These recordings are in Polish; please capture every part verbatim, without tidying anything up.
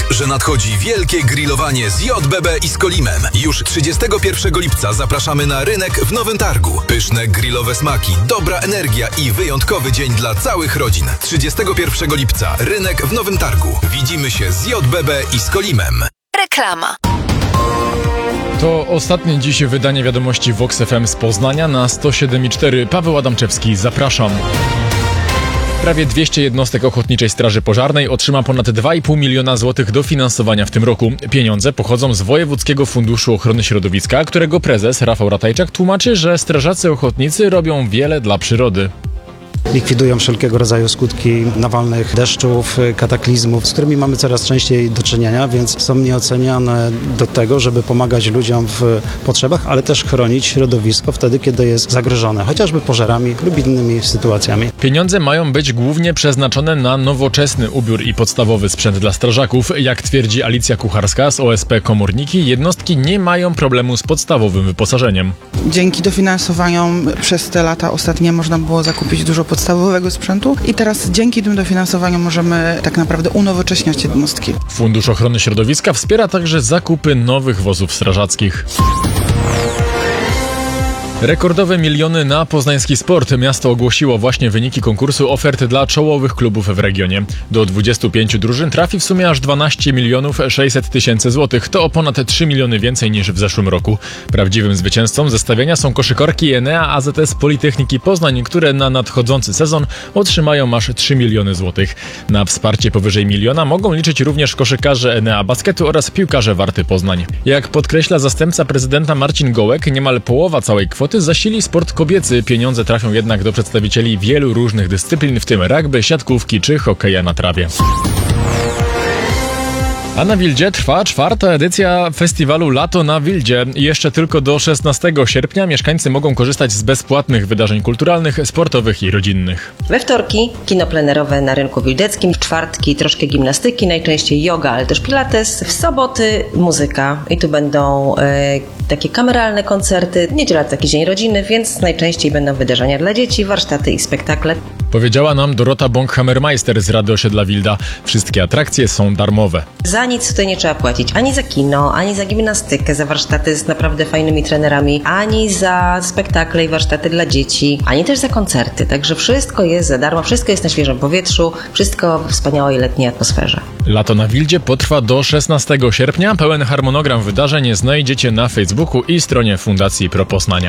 że nadchodzi wielkie grillowanie z J B B i z Kolimem. Już trzydziestego pierwszego lipca zapraszamy na rynek w Nowym Targu. Pyszne grillowe smaki, dobra energia i wyjątkowy dzień dla całych rodzin. trzydziestego pierwszego lipca rynek w Nowym Targu. Widzimy się z J B B i z Kolimem. Reklama. To ostatnie dziś wydanie wiadomości Vox F M z Poznania na sto siedem i cztery. Paweł Adamczewski, zapraszam. Prawie dwieście jednostek Ochotniczej Straży Pożarnej otrzyma ponad dwa i pół miliona złotych dofinansowania w tym roku. Pieniądze pochodzą z Wojewódzkiego Funduszu Ochrony Środowiska, którego prezes Rafał Ratajczak tłumaczy, że strażacy ochotnicy robią wiele dla przyrody. Likwidują wszelkiego rodzaju skutki nawalnych deszczów, kataklizmów, z którymi mamy coraz częściej do czynienia, więc są nieoceniane do tego, żeby pomagać ludziom w potrzebach, ale też chronić środowisko wtedy, kiedy jest zagrożone, chociażby pożarami lub innymi sytuacjami. Pieniądze mają być głównie przeznaczone na nowoczesny ubiór i podstawowy sprzęt dla strażaków. Jak twierdzi Alicja Kucharska z O S P Komorniki, jednostki nie mają problemu z podstawowym wyposażeniem. Dzięki dofinansowaniom przez te lata ostatnie można było zakupić dużo podstawowego sprzętu i teraz dzięki tym dofinansowaniom możemy tak naprawdę unowocześniać jednostki. Fundusz Ochrony Środowiska wspiera także zakupy nowych wozów strażackich. Rekordowe miliony na poznański sport. Miasto ogłosiło właśnie wyniki konkursu ofert dla czołowych klubów w regionie. Do dwudziestu pięciu drużyn trafi w sumie aż dwanaście milionów sześćset tysięcy złotych. To o ponad trzy miliony więcej niż w zeszłym roku. Prawdziwym zwycięzcą zestawienia są koszykarki Enea A Z S Politechniki Poznań, które na nadchodzący sezon otrzymają aż trzy miliony złotych. Na wsparcie powyżej miliona mogą liczyć również koszykarze Enea Basketu oraz piłkarze Warty Poznań. Jak podkreśla zastępca prezydenta Marcin Gołek, niemal połowa całej kwoty zasili sport kobiecy. Pieniądze trafią jednak do przedstawicieli wielu różnych dyscyplin, w tym rugby, siatkówki czy hokeja na trawie. A na Wildzie trwa czwarta edycja festiwalu Lato na Wildzie. Jeszcze tylko do szesnastego sierpnia mieszkańcy mogą korzystać z bezpłatnych wydarzeń kulturalnych, sportowych i rodzinnych. We wtorki kino plenerowe na rynku wildeckim, w czwartki troszkę gimnastyki, najczęściej yoga, ale też pilates. W soboty muzyka i tu będą e, takie kameralne koncerty. Niedziela to taki dzień rodziny, więc najczęściej będą wydarzenia dla dzieci, warsztaty i spektakle. Powiedziała nam Dorota Bąk-Hammermeister z Rady Osiedla Wilda. Wszystkie atrakcje są darmowe. Za nic tutaj nie trzeba płacić ani za kino, ani za gimnastykę, za warsztaty z naprawdę fajnymi trenerami, ani za spektakle i warsztaty dla dzieci, ani też za koncerty. Także wszystko jest za darmo, wszystko jest na świeżym powietrzu, wszystko w wspaniałej letniej atmosferze. Lato na Wildzie potrwa do szesnastego sierpnia. Pełen harmonogram wydarzeń znajdziecie na Facebooku i stronie Fundacji Pro Poznania.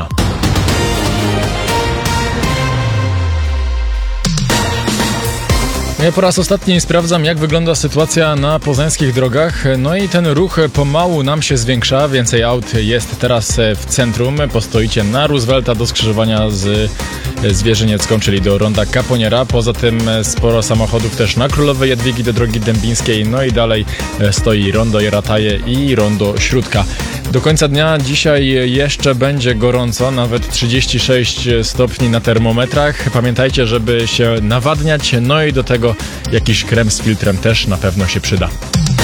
Ja po raz ostatni sprawdzam, jak wygląda sytuacja na poznańskich drogach. No i ten ruch pomału nam się zwiększa. Więcej aut jest teraz w centrum. Postoicie na Roosevelta do skrzyżowania z Zwierzyniecką, czyli do ronda Kaponiera. Poza tym sporo samochodów też na Królowej Jadwigi do drogi dębińskiej. No i dalej stoi rondo Jarataje i rondo Śródka. Do końca dnia dzisiaj jeszcze będzie gorąco, nawet trzydzieści sześć stopni na termometrach. Pamiętajcie, żeby się nawadniać, no i do tego jakiś krem z filtrem też na pewno się przyda.